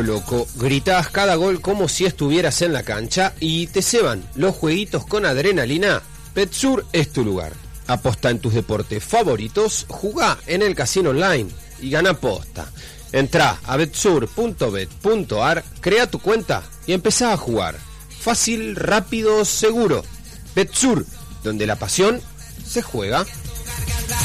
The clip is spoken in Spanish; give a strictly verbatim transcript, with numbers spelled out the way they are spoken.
loco, gritás cada gol como si estuvieras en la cancha y te ceban los jueguitos con adrenalina. Betsur es tu lugar. Aposta en tus deportes favoritos, jugá en el casino online y gana posta. Entrá a betsur punto bet punto ar, crea tu cuenta y empezá a jugar. Fácil, rápido, seguro. Betsur, donde la pasión se juega.